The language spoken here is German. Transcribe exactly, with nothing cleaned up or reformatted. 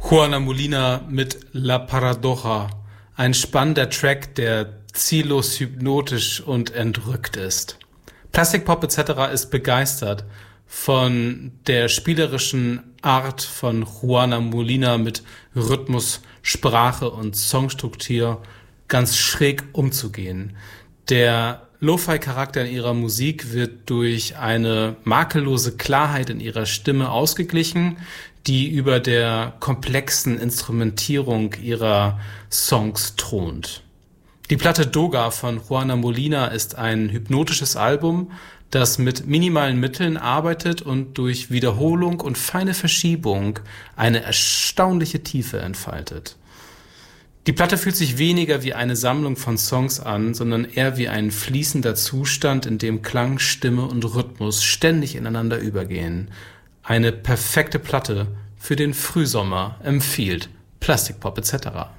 Juana Molina mit La Paradoja, ein spannender Track, der ziellos hypnotisch und entrückt ist. Plastic Pop et cetera ist begeistert von der spielerischen Art von Juana Molina mit Rhythmus, Sprache und Songstruktur ganz schräg umzugehen. Der Lo-Fi-Charakter in ihrer Musik wird durch eine makellose Klarheit in ihrer Stimme ausgeglichen, die über der komplexen Instrumentierung ihrer Songs thront. Die Platte Doga von Juana Molina ist ein hypnotisches Album, das mit minimalen Mitteln arbeitet und durch Wiederholung und feine Verschiebung eine erstaunliche Tiefe entfaltet. Die Platte fühlt sich weniger wie eine Sammlung von Songs an, sondern eher wie ein fließender Zustand, in dem Klang, Stimme und Rhythmus ständig ineinander übergehen. Eine perfekte Platte für den Frühsommer empfiehlt Plastic Pop et cetera.